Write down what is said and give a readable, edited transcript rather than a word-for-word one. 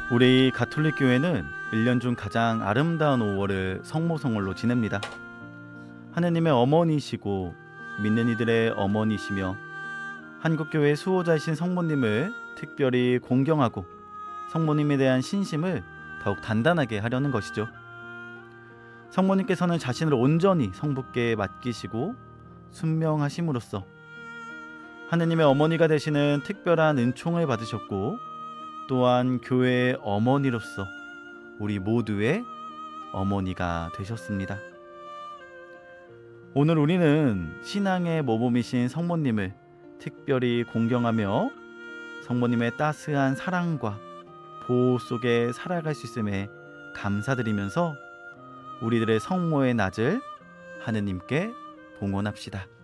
우리 가톨릭 교회는 1년 중 가장 아름다운 5월을 성모성월로 지냅니다. 하느님의 어머니시고 믿는 이들의 어머니시며 한국교회의 수호자이신 성모님을 특별히 공경하고 성모님에 대한 신심을 더욱 단단하게 하려는 것이죠. 성모님께서는 자신을 온전히 성부께 맡기시고 순명하심으로써 하느님의 어머니가 되시는 특별한 은총을 받으셨고, 또한 교회의 어머니로서 우리 모두의 어머니가 되셨습니다. 오늘 우리는 신앙의 모범이신 성모님을 특별히 공경하며 성모님의 따스한 사랑과 보호 속에 살아갈 수 있음에 감사드리면서 우리들의 성모의 낮을 하느님께 봉헌합시다.